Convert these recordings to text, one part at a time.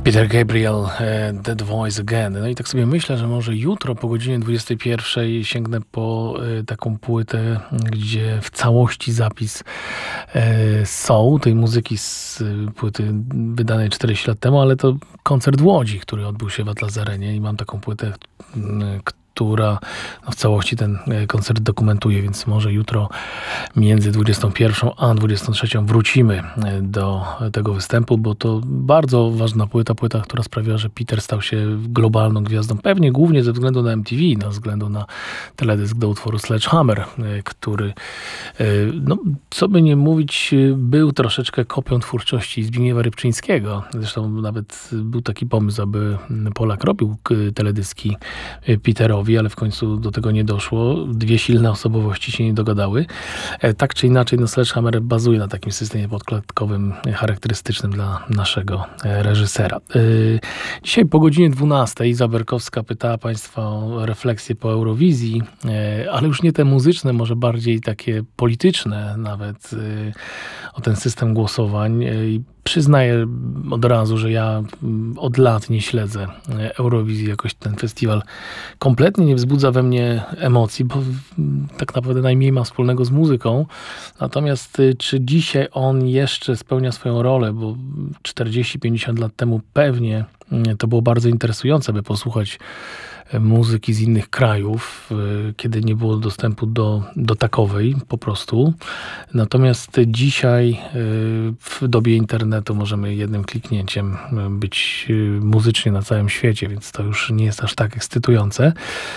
Peter Gabriel, That Voice Again. No i tak sobie myślę, że może jutro po godzinie 21 sięgnę po taką płytę, gdzie w całości zapis soul, tej muzyki z płyty wydanej 40 lat temu, ale to koncert w Łodzi, który odbył się w Atlas Arenie i mam taką płytę, która w całości ten koncert dokumentuje, więc może jutro między 21 a 23 wrócimy do tego występu, bo to bardzo ważna płyta, która sprawiła, że Peter stał się globalną gwiazdą, pewnie głównie ze względu na MTV, ze względu na teledysk do utworu Sledgehammer, który, no, co by nie mówić, był troszeczkę kopią twórczości Zbigniewa Rybczyńskiego. Zresztą nawet był taki pomysł, aby Polak robił teledyski Peterowi, ale w końcu do tego nie doszło. Dwie silne osobowości się nie dogadały. Tak czy inaczej, no Sledgehammer bazuje na takim systemie podkładkowym charakterystycznym dla naszego reżysera. Dzisiaj po godzinie 12 Iza Berkowska pytała Państwa o refleksje po Eurowizji, ale już nie te muzyczne, może bardziej takie polityczne nawet, o ten system głosowań. Przyznaję od razu, że ja od lat nie śledzę Eurowizji, jakoś ten festiwal kompletnie nie wzbudza we mnie emocji, bo tak naprawdę najmniej ma wspólnego z muzyką. Natomiast czy dzisiaj on jeszcze spełnia swoją rolę, bo 40-50 lat temu pewnie to było bardzo interesujące, by posłuchać muzyki z innych krajów, kiedy nie było dostępu do takowej po prostu. Natomiast dzisiaj w dobie internetu możemy jednym kliknięciem być muzycznie na całym świecie, więc to już nie jest aż tak ekscytujące.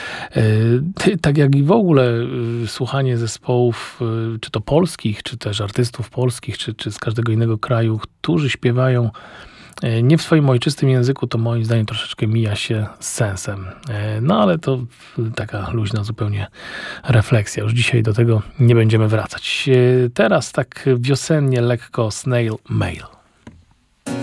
Tak jak i w ogóle słuchanie zespołów, czy to polskich, czy też artystów polskich, czy z każdego innego kraju, którzy śpiewają nie w swoim ojczystym języku, to moim zdaniem troszeczkę mija się z sensem. No ale to taka luźna zupełnie refleksja. Już dzisiaj do tego nie będziemy wracać. Teraz tak wiosennie lekko Snail Mail.